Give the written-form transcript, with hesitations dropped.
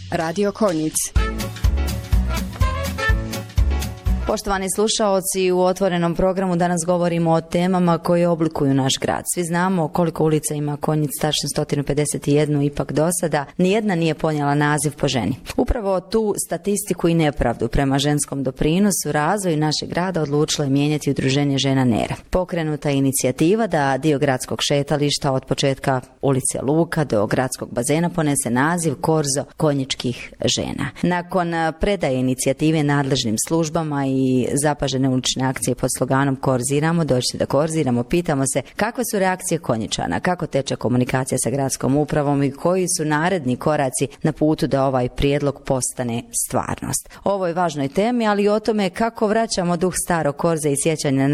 Radio Konjic. Poštovani slušaoci, u otvorenom programu danas govorimo o temama koje oblikuju naš grad. Svi znamo koliko ulica ima Konjic, tačno 151, ipak do sada nijedna nije ponijela naziv po ženi. Upravo tu statistiku i nepravdu prema ženskom doprinosu razvoju našeg grada odlučilo je mijenjati Udruženje žena Nera. Pokrenuta je inicijativa da dio gradskog šetališta od početka ulice Luka do gradskog bazena ponese naziv Korzo konjičkih žena. Nakon predaje inicijative nadležnim službama i zapažene ulične akcije pod sloganom Korziramo, dođite da korziramo, pitamo se kakve su reakcije Konjičana, kako teče komunikacija sa gradskom upravom i koji su naredni koraci na putu da ovaj prijedlog postane stvarnost. O ovoj važnoj temi, ali i o tome kako vraćamo duh starog Korze i sjećanja